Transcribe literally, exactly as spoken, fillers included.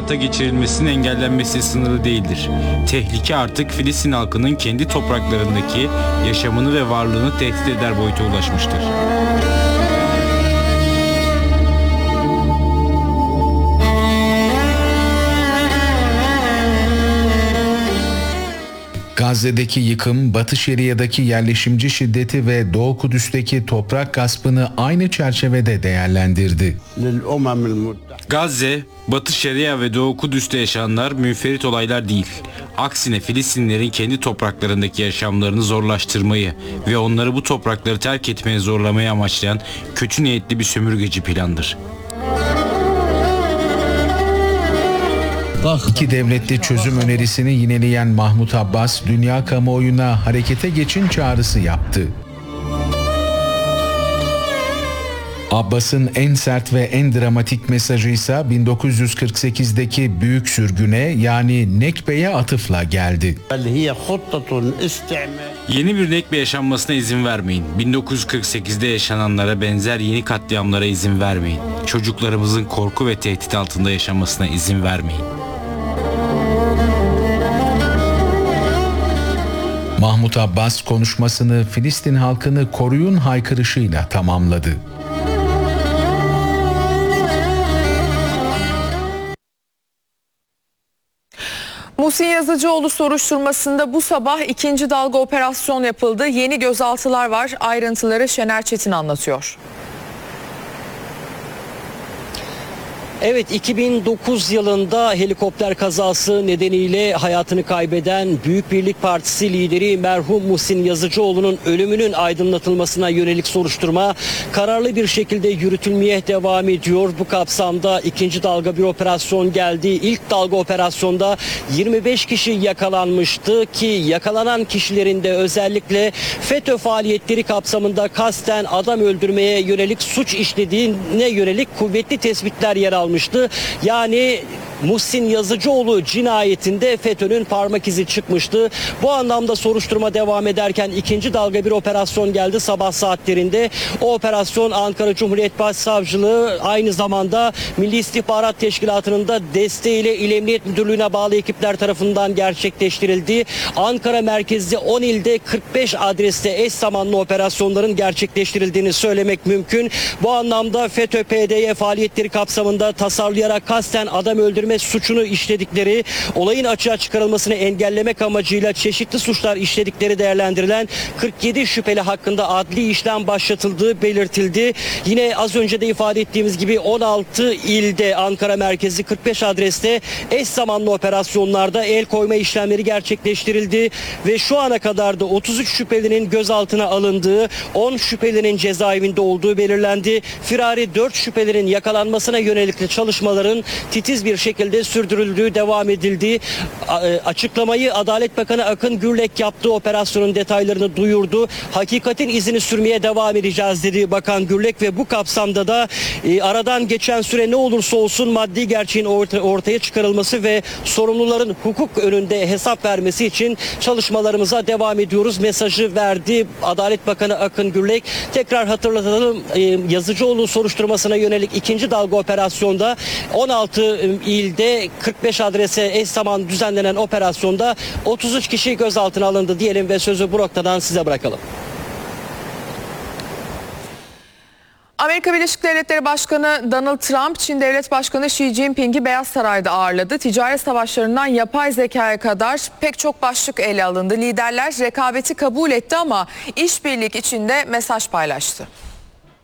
hayata geçirilmesinin engellenmesi sınırlı değildir. Tehlike artık Filistin halkının kendi topraklarındaki yaşamını ve varlığını tehdit eder boyuta ulaşmıştır. Gazze'deki yıkım, Batı Şeria'daki yerleşimci şiddeti ve Doğu Kudüs'teki toprak gaspını aynı çerçevede değerlendirdi. Gazze, Batı Şeria ve Doğu Kudüs'te yaşananlar münferit olaylar değil. Aksine Filistinlilerin kendi topraklarındaki yaşamlarını zorlaştırmayı ve onları bu toprakları terk etmeye zorlamayı amaçlayan kötü niyetli bir sömürgeci plandır. İki devletli çözüm önerisini yineleyen Mahmut Abbas, dünya kamuoyuna harekete geçin çağrısı yaptı. Abbas'ın en sert ve en dramatik mesajı ise bin dokuz yüz kırk sekizdeki büyük sürgüne yani Nekbe'ye atıfla geldi. Yeni bir Nekbe yaşanmasına izin vermeyin. bin dokuz yüz kırk sekizde yaşananlara benzer yeni katliamlara izin vermeyin. Çocuklarımızın korku ve tehdit altında yaşamasına izin vermeyin. Mahmut Abbas konuşmasını Filistin halkını koruyun haykırışıyla tamamladı. Muhsin Yazıcıoğlu soruşturmasında bu sabah ikinci dalga operasyon yapıldı. Yeni gözaltılar var. Ayrıntıları Şener Çetin anlatıyor. Evet, iki bin dokuz yılında helikopter kazası nedeniyle hayatını kaybeden Büyük Birlik Partisi lideri merhum Muhsin Yazıcıoğlu'nun ölümünün aydınlatılmasına yönelik soruşturma kararlı bir şekilde yürütülmeye devam ediyor. Bu kapsamda ikinci dalga bir operasyon geldi. İlk dalga operasyonda yirmi beş kişi yakalanmıştı ki yakalanan kişilerin de özellikle FETÖ faaliyetleri kapsamında kasten adam öldürmeye yönelik suç işlediğine yönelik kuvvetli tespitler yer almıştı. Yani Muhsin Yazıcıoğlu cinayetinde FETÖ'nün parmak izi çıkmıştı. Bu anlamda soruşturma devam ederken ikinci dalga bir operasyon geldi sabah saatlerinde. O operasyon Ankara Cumhuriyet Başsavcılığı aynı zamanda Milli İstihbarat Teşkilatı'nın da desteğiyle İl Emniyet Müdürlüğü'ne bağlı ekipler tarafından gerçekleştirildi. Ankara merkezli on ilde kırk beş adreste eş zamanlı operasyonların gerçekleştirildiğini söylemek mümkün. Bu anlamda FETÖ P D Y faaliyetleri kapsamında tasarlayarak kasten adam öldürme suçunu işledikleri, olayın açığa çıkarılmasını engellemek amacıyla çeşitli suçlar işledikleri değerlendirilen kırk yedi şüpheli hakkında adli işlem başlatıldığı belirtildi. Yine az önce de ifade ettiğimiz gibi on altı ilde Ankara merkezi kırk beş adreste eş zamanlı operasyonlarda el koyma işlemleri gerçekleştirildi ve şu ana kadar da otuz üç şüphelinin gözaltına alındığı, on şüphelinin cezaevinde olduğu belirlendi. Firari dört şüphelinin yakalanmasına yönelik çalışmaların titiz bir şekilde sürdürüldüğü, devam edildiği açıklamayı Adalet Bakanı Akın Gürlek yaptığı operasyonun detaylarını duyurdu. Hakikatin izini sürmeye devam edeceğiz dedi Bakan Gürlek ve bu kapsamda da e, aradan geçen süre ne olursa olsun maddi gerçeğin orta, ortaya çıkarılması ve sorumluların hukuk önünde hesap vermesi için çalışmalarımıza devam ediyoruz mesajı verdi Adalet Bakanı Akın Gürlek. Tekrar hatırlatalım, e, Yazıcıoğlu soruşturmasına yönelik ikinci dalga operasyonda on altı ilde kırk beş adrese eş zamanlı düzenlenen operasyonda otuz üç kişi gözaltına alındı diyelim ve sözü bu noktadan size bırakalım. Amerika Birleşik Devletleri Başkanı Donald Trump, Çin Devlet Başkanı Xi Jinping'i Beyaz Saray'da ağırladı. Ticaret savaşlarından yapay zekaya kadar pek çok başlık ele alındı. Liderler rekabeti kabul etti ama işbirlik içinde mesaj paylaştı.